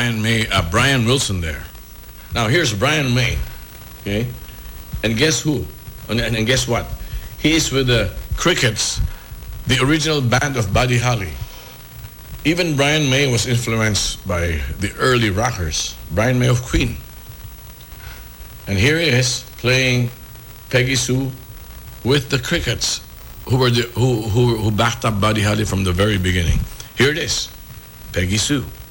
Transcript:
Brian Wilson there. Now here's Brian May, okay, and guess who? And guess what? He's with the Crickets, the original band of Buddy Holly. Even Brian May was influenced by the early rockers, Brian May of Queen. And here he is playing Peggy Sue with the Crickets, who backed up Buddy Holly from the very beginning. Here it is, Peggy Sue.